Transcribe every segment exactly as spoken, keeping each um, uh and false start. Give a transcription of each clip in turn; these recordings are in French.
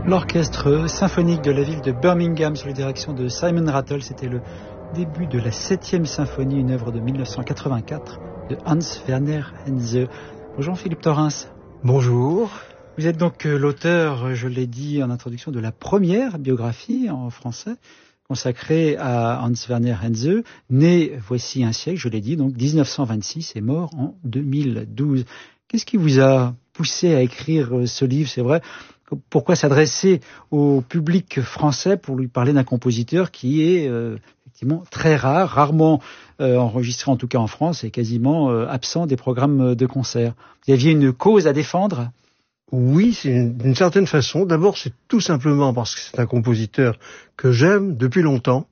L'orchestre symphonique de la ville de Birmingham sous la direction de Simon Rattle, c'était le début de la septième symphonie, une œuvre de mille neuf cent quatre-vingt-quatre de Hans Werner Henze. Bonjour Philippe Thorens. Bonjour. Vous êtes donc l'auteur, je l'ai dit en introduction, de la première biographie en français consacrée à Hans Werner Henze, né voici un siècle, je l'ai dit, donc dix-neuf cent vingt-six et mort en deux mille douze. Qu'est-ce qui vous a poussé à écrire ce livre? C'est vrai, pourquoi s'adresser au public français pour lui parler d'un compositeur qui est euh, effectivement très rare, rarement euh, enregistré en tout cas en France et quasiment euh, absent des programmes de concert. Vous aviez une cause à défendre? Oui, c'est d'une certaine façon. D'abord, c'est tout simplement parce que c'est un compositeur que j'aime depuis longtemps.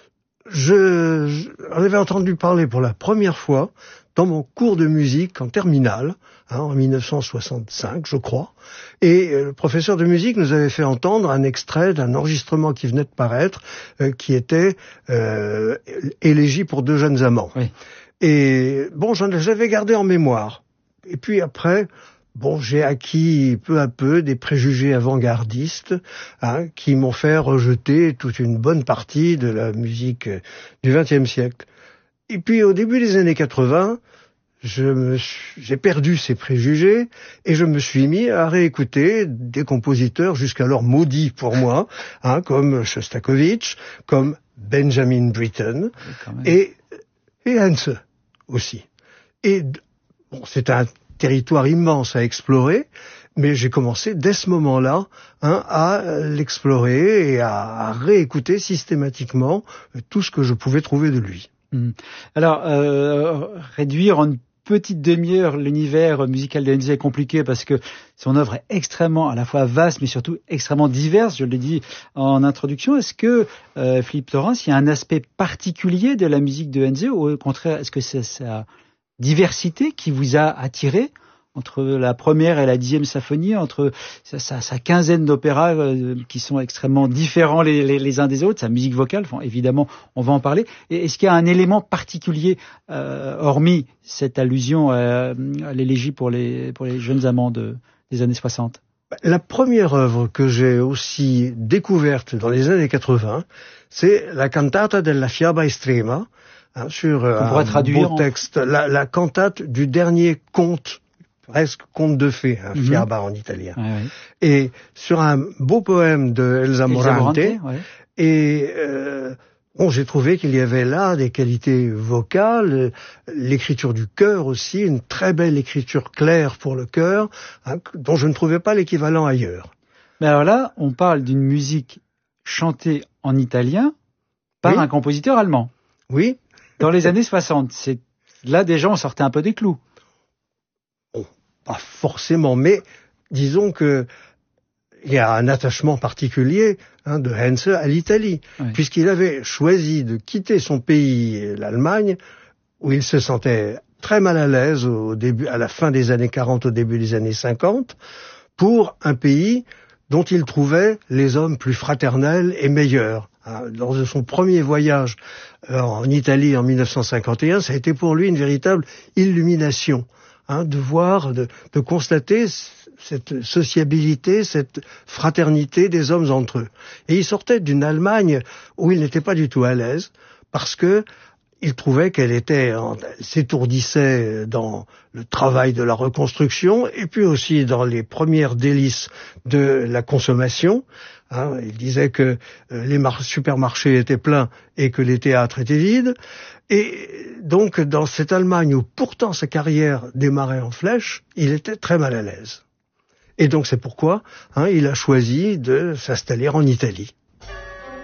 Je, j'en avais entendu parler pour la première fois dans mon cours de musique en terminale, hein, en mille neuf cent soixante-cinq, je crois. Et euh, le professeur de musique nous avait fait entendre un extrait d'un enregistrement qui venait de paraître, euh, qui était euh, Élégie pour deux jeunes amants. Oui. Et bon, j'en j'avais gardé en mémoire. Et puis après, bon, j'ai acquis peu à peu des préjugés avant-gardistes, hein, qui m'ont fait rejeter toute une bonne partie de la musique du vingtième siècle. Et puis au début des années quatre-vingts, je me suis, j'ai perdu ces préjugés et je me suis mis à réécouter des compositeurs jusqu'alors maudits pour moi, hein, comme Shostakovich, comme Benjamin Britten et, et Henze aussi. Et bon, c'est un territoire immense à explorer, mais j'ai commencé dès ce moment-là hein, à l'explorer et à, à réécouter systématiquement tout ce que je pouvais trouver de lui. Alors, euh, réduire en une petite demi-heure l'univers musical de Henze est compliqué parce que son œuvre est extrêmement à la fois vaste mais surtout extrêmement diverse, je l'ai dit en introduction. Est-ce que, euh, Philippe Thorens, il y a un aspect particulier de la musique de Henze ou au contraire, est-ce que c'est sa diversité qui vous a attiré entre la première et la dixième symphonie, entre sa, sa, sa quinzaine d'opéras euh, qui sont extrêmement différents les, les, les uns des autres, sa musique vocale, enfin, évidemment, on va en parler. Et est-ce qu'il y a un élément particulier, euh, hormis cette allusion à, à l'élégie pour les, pour les jeunes amants de, des années soixante? La première œuvre que j'ai aussi découverte dans les années quatre-vingts, c'est la Cantata della Fiaba Estrema, hein, sur euh, un beau texte, en... la, la cantate du dernier conte, presque conte de fées, hein, mm-hmm. Fiaba en italien. Ouais, ouais. Et sur un beau poème de Elsa Morante. Elsa Morante, ouais. Et euh, bon, j'ai trouvé qu'il y avait là des qualités vocales, l'écriture du chœur aussi, une très belle écriture claire pour le chœur, hein, dont je ne trouvais pas l'équivalent ailleurs. Mais alors là, on parle d'une musique chantée en italien par oui. un compositeur allemand. Oui. Dans les années soixante, c'est là déjà on sortait un peu des clous. Bon, pas forcément, mais disons que il y a un attachement particulier hein, de Henze à l'Italie, oui. puisqu'il avait choisi de quitter son pays, l'Allemagne, où il se sentait très mal à l'aise au début, à la fin des années quarante, au début des années cinquante, pour un pays dont il trouvait les hommes plus fraternels et meilleurs. Lors de son premier voyage en Italie en mille neuf cent cinquante et un, ça a été pour lui une véritable illumination, hein, de voir, de, de constater cette sociabilité, cette fraternité des hommes entre eux. Et il sortait d'une Allemagne où il n'était pas du tout à l'aise, parce que il trouvait qu'elle était, elle s'étourdissait dans le travail de la reconstruction et puis aussi dans les premières délices de la consommation. Hein, il disait que les mar- supermarchés étaient pleins et que les théâtres étaient vides. Et donc, dans cette Allemagne où pourtant sa carrière démarrait en flèche, il était très mal à l'aise. Et donc, c'est pourquoi hein, il a choisi de s'installer en Italie.